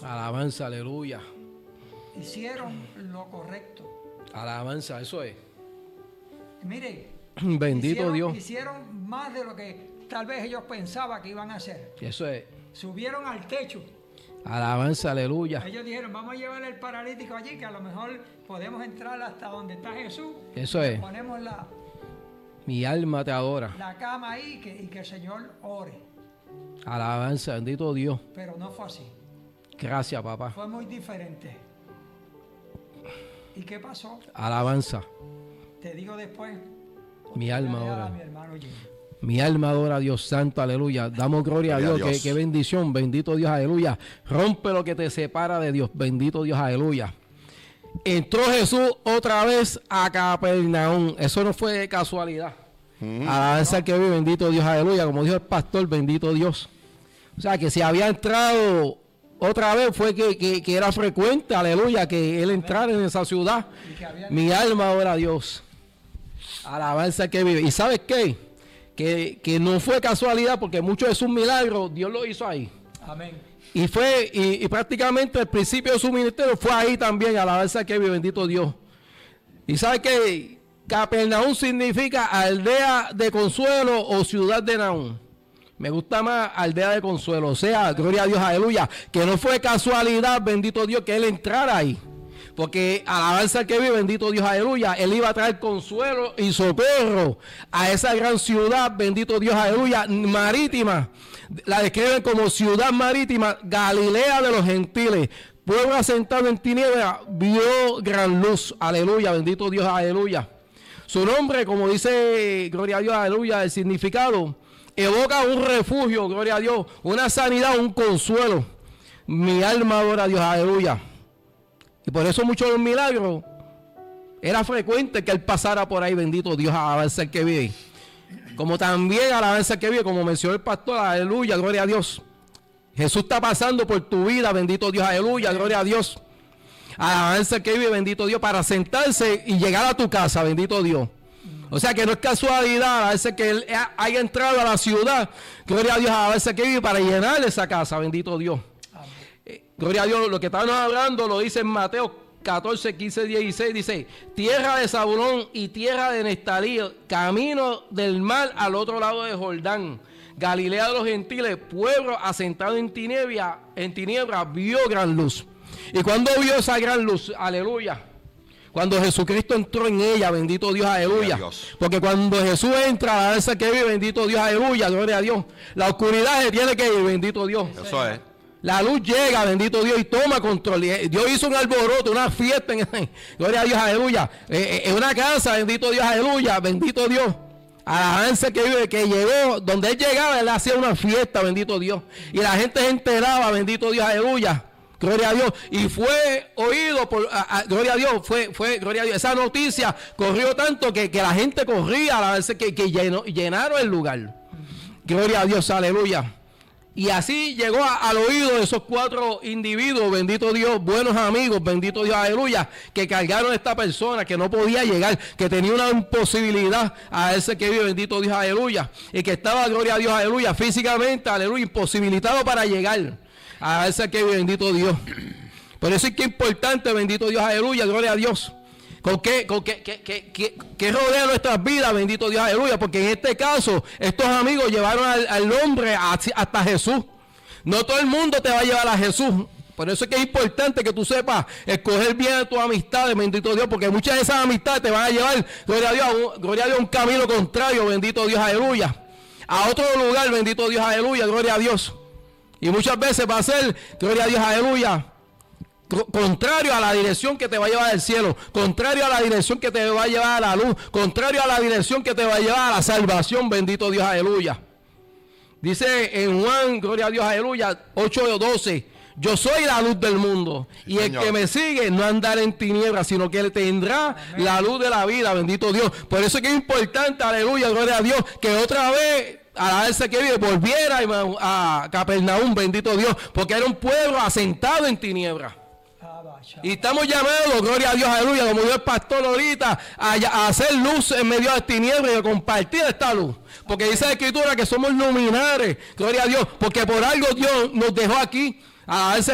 Alabanza, aleluya. Hicieron lo correcto. Alabanza, eso es. Mire, Bendito Dios. Hicieron más de lo que tal vez ellos pensaban que iban a hacer. Eso es. Subieron al techo. Alabanza, aleluya. Ellos dijeron, vamos a llevar el paralítico allí, que a lo mejor podemos entrar hasta donde está Jesús. Eso es. Ponemos Mi alma te adora. la cama ahí y que el Señor ore. Alabanza, bendito Dios. Pero no fue así. Gracias, papá. Fue muy diferente. ¿Y qué pasó? Alabanza. Te digo después. Mi alma adora. Mi hermano Jimmy. Mi alma adora a Dios santo, aleluya. Damos gloria a Dios. Qué bendición, bendito Dios, aleluya. Rompe lo que te separa de Dios, bendito Dios, aleluya. Entró Jesús otra vez a Capernaum. Eso no fue de casualidad. Alabanza que vive, bendito Dios, aleluya. Como dijo el pastor, bendito Dios. O sea, que si había entrado otra vez fue que era frecuente, aleluya, que él entrara en esa ciudad. Mi alma adora a Dios. Alabanza que vive. ¿Y sabes qué? Que no fue casualidad, porque muchos de sus milagros Dios lo hizo ahí. Amén. Y prácticamente el principio de su ministerio fue ahí también. Alabanza que vive, bendito Dios. ¿Y sabes qué? Capernaum significa aldea de consuelo o ciudad de Naúm. Me gusta más aldea de consuelo. O sea, gloria a Dios, aleluya. Que no fue casualidad, bendito Dios, que él entrara ahí. Porque alabanza que vive, bendito Dios, aleluya. Él iba a traer consuelo y socorro a esa gran ciudad, bendito Dios, aleluya, marítima. La describen como ciudad marítima, Galilea de los gentiles. Pueblo asentado en tinieblas, vio gran luz. Aleluya, bendito Dios, aleluya. Su nombre, como dice, gloria a Dios, aleluya, el significado, evoca un refugio, gloria a Dios, una sanidad, un consuelo. Mi alma adora a Dios, aleluya. Y por eso muchos de los milagros, era frecuente que él pasara por ahí, bendito Dios, alabanza el que vive. Como también alabanza el que vive, como mencionó el pastor, aleluya, gloria a Dios. Jesús está pasando por tu vida, bendito Dios, aleluya, gloria a Dios. Alabanza el que vive, bendito Dios, para sentarse y llegar a tu casa, bendito Dios. O sea que no es casualidad, a veces que él haya entrado a la ciudad, gloria a Dios, a veces que vive para llenar esa casa, bendito Dios. Gloria a Dios, lo que estábamos hablando lo dice en Mateo 14, 15, 16, dice, tierra de Zabulón y tierra de Neftalí, camino del mar al otro lado de Jordán, Galilea de los gentiles, pueblo asentado en tinieblas, vio gran luz. ¿Y cuando vio esa gran luz? Aleluya. Cuando Jesucristo entró en ella, bendito Dios, aleluya. Porque cuando Jesús entra a esa que vive, bendito Dios, aleluya, gloria a Dios. La oscuridad se tiene que ir, bendito Dios. Eso es. La luz llega, bendito Dios, y toma control. Dios hizo un alboroto, una fiesta, gloria a Dios, aleluya. En una casa, bendito Dios, aleluya, bendito Dios. Alabanza que vive, que llegó, donde él llegaba, él hacía una fiesta, bendito Dios. Y la gente se enteraba, bendito Dios, aleluya. Gloria a Dios. Y fue oído por, gloria a Dios, fue, gloria a Dios. Esa noticia corrió tanto que la gente corría, alabanza que llenaron el lugar. Gloria a Dios, aleluya. Y así llegó al oído de esos 4 individuos, bendito Dios, buenos amigos, bendito Dios, aleluya, que cargaron a esta persona que no podía llegar, que tenía una imposibilidad a ese que vive, bendito Dios, aleluya, y que estaba, gloria a Dios, aleluya, físicamente, aleluya, imposibilitado para llegar a ese que vive, bendito Dios. Por eso es que es importante, bendito Dios, aleluya, gloria a Dios. ¿Qué rodea nuestras vidas, bendito Dios, aleluya? Porque en este caso, estos amigos llevaron al hombre hasta Jesús. No todo el mundo te va a llevar a Jesús. Por eso es que es importante que tú sepas escoger bien a tus amistades, bendito Dios, porque muchas de esas amistades te van a llevar, gloria a Dios, a un camino contrario, bendito Dios, aleluya. A otro lugar, bendito Dios, aleluya, gloria a Dios. Y muchas veces va a ser, gloria a Dios, aleluya, contrario a la dirección que te va a llevar al cielo, contrario a la dirección que te va a llevar a la luz, contrario a la dirección que te va a llevar a la salvación, bendito Dios, aleluya. Dice en Juan, gloria a Dios, aleluya, 8:12, yo soy la luz del mundo, y el que me sigue no andará en tinieblas, sino que él tendrá la luz de la vida, bendito Dios. Por eso es que es importante, aleluya, gloria a Dios, que otra vez a la vez que vive volviera a Capernaum, bendito Dios, porque era un pueblo asentado en tinieblas. Y estamos llamados, gloria a Dios, aleluya, como dijo el pastor ahorita, a hacer luz en medio de las tinieblas y a compartir esta luz. Porque dice la Escritura que somos luminares, gloria a Dios, porque por algo Dios nos dejó aquí, a ese